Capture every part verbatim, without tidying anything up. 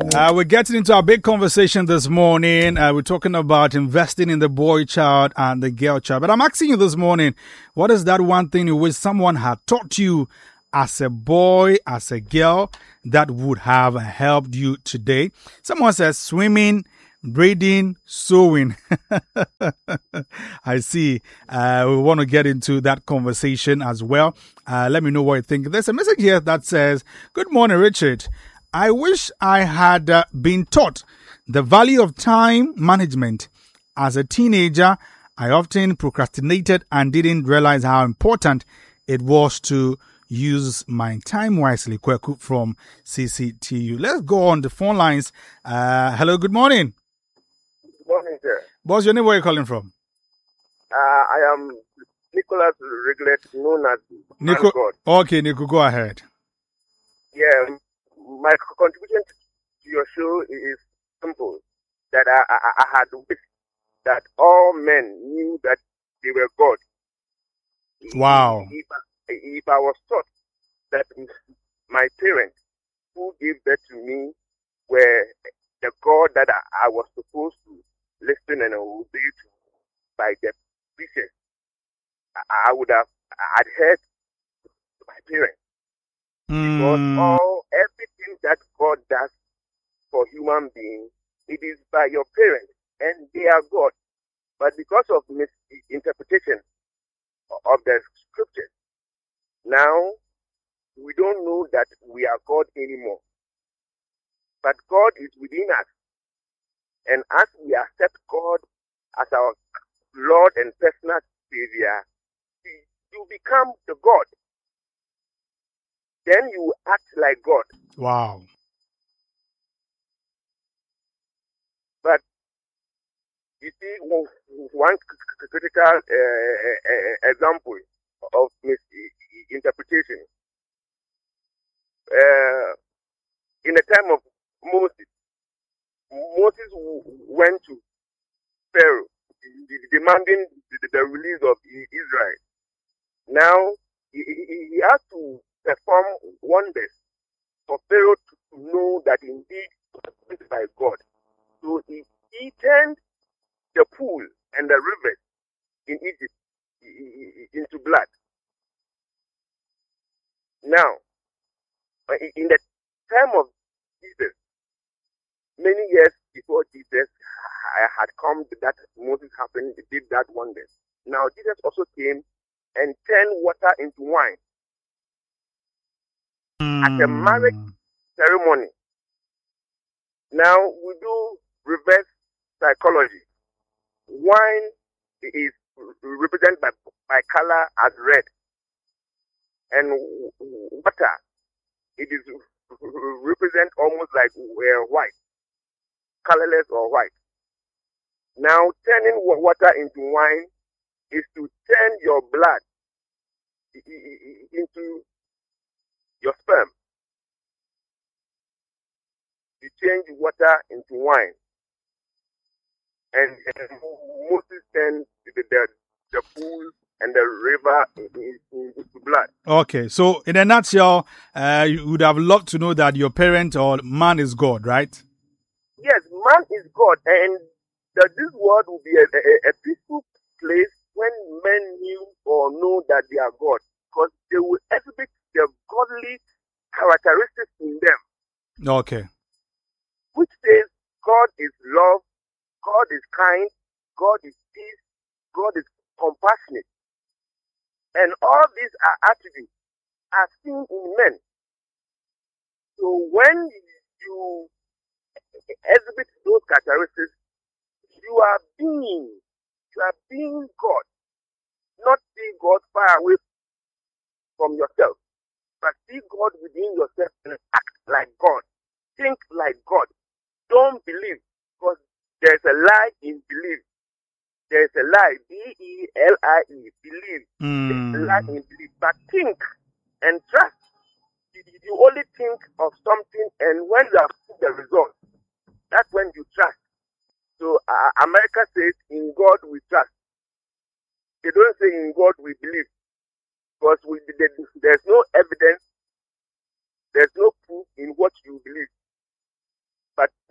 Uh, we're getting into our big conversation this morning. Uh, we're talking about investing in the boy child and the girl child. But I'm asking you this morning, what is that one thing you wish someone had taught you as a boy, as a girl, that would have helped you today? Someone says swimming, reading, sewing. I see. Uh, we want to get into that conversation as well. Uh, let me know what you think. There's a message here that says, good morning, Richard. I wish I had uh, been taught the value of time management. As a teenager, I often procrastinated and didn't realize how important it was to use my time wisely. Kweku from C C T U. Let's go on the phone lines. Uh, hello, good morning. Good morning, sir. What's your name? Where are you calling from? Uh, I am Nicholas Reglet, known as Nico. God. Okay, Nico, go ahead. Yeah, my contribution to your show is simple. That I, I, I had wished that all men knew that they were God. Wow. If, if I was taught that my parents who gave birth to me were the God that I, I was supposed to listen and obey to by the preachers, I, I would have adhered to my parents. Mm. Because all everything that God does for human beings, it is by your parents, and they are God. But because of misinterpretation of the scriptures, now we don't know that we are God anymore. But God is within us. And as we accept God as our Lord and personal Savior, you become the God. Then you act like God. Wow. But you see, one critical uh, example of misinterpretation. Uh, in the time of Moses, Moses went to Pharaoh demanding the release of Israel. Now, he has to perform wonders for Pharaoh to know that indeed it is by God. So he, he turned the pool and the rivers in Egypt into blood. Now, in the time of Jesus, many years before Jesus had come, that Moses happened, did that wonder. Now, Jesus also came and turned water into wine Mm. at a marriage ceremony. Now, we do reverse psychology. Wine is represented by, by color as red, and water, it is represent almost like uh, white, colorless or white. Now, turning water into wine is to turn your blood into your sperm. You change water into wine. And, and Moses turned the, the, the pool and the river into blood. Okay, so in a nutshell, uh, you would have loved to know that your parent or man is God, right? Yes, man is God, and that this world will be a, a, a peaceful place when men knew or know that they are God, because they will exhibit the godly characteristics in them. Okay. Which says God is love, God is kind, God is peace, God is compassionate. And all these are attributes are seen in men. So when you exhibit those characteristics, you are being, you are being God. Not see God far away from yourself, but see God within yourself and act like God. Think like God. Don't believe, because there's a lie in belief. There's a lie, B E L I E, believe. Mm. There's a lie in belief. But think and trust. You only think of something, and when you have seen the result, that's when you trust. So uh, America says, in God we trust. They don't say in God we believe. Because we, there's no evidence, there's no proof in what you believe. But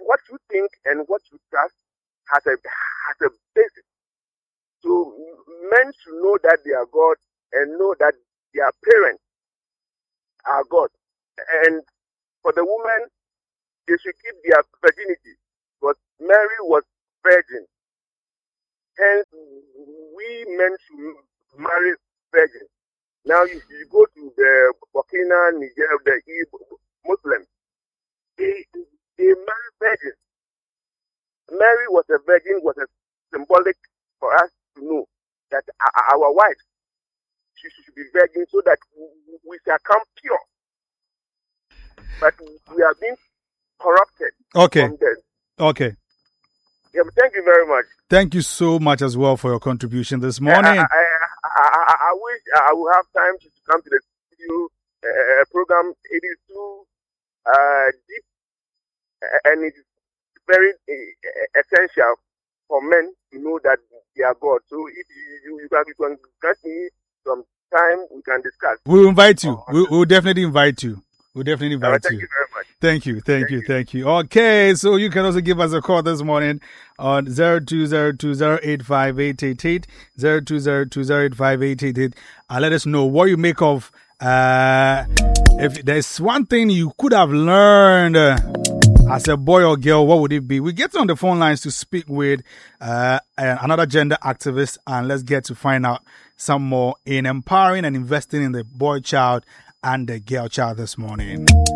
what you think and what you trust has a has a basis. So men should know that they are God and know that their parents are God. And for the woman, they should keep their virginity, because Mary was virgin. Hence, we men should marry virgins. Now, if you go to the Burkina, Niger, the Muslims, they, they marry virgins. Mary was a virgin, was a symbolic for us to know that our wives should, should be virgin, so that we shall come pure. But we are being corrupted. Okay. From this. Okay. Yeah, but thank you very much. Thank you so much as well for your contribution this morning. I, I, I, I, I wish I will have time to come to the studio uh, program. It is too uh, deep, and it is very uh, essential for men to know that they are God. So if you, you, can, you can grant me some time, we can discuss. We'll invite you. We'll, we'll definitely invite you. We'll definitely invite uh, thank you. you very much. Thank you, thank, thank you, you, thank you. Okay, so you can also give us a call this morning on zero two zero two zero eight five eight eight eight, zero two zero two zero eight five eight eight eight, and let us know what you make of, uh, if there's one thing you could have learned uh, as a boy or girl, what would it be? We get on the phone lines to speak with uh, another gender activist, and let's get to find out some more in empowering and investing in the boy child and the girl child this morning.